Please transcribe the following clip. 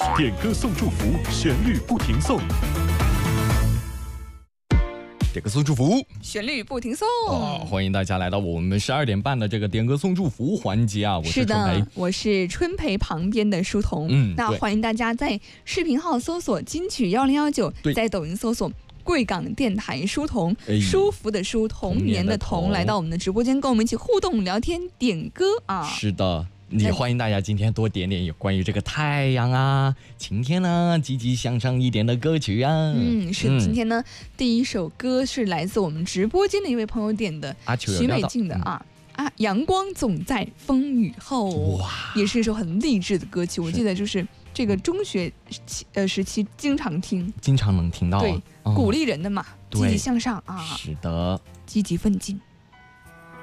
点歌送祝福，旋律不停送。 点歌送祝福， 旋律不停送。 欢迎大家来到我们12点半的这个点歌送祝福环节啊！我是春培， 我是春培旁边的书童。那欢迎大家在视频号搜索金曲1019，在抖音搜索贵港电台书童，舒服的舒，童年的童，来到我们的直播间，跟我们一起互动聊天点歌啊！ 是的。也欢迎大家今天多点点有关于这个太阳啊、晴天啊、积极向上一点的歌曲啊。 是今天呢，第一首歌是来自我们直播间的一位朋友点的，徐美静的阳光总在风雨后，哇，也是一首很励志的歌曲。我记得就是这个中学时期经常听， 经常能听到， 对，鼓励人的嘛，积极向上啊， 是的， 积极奋进。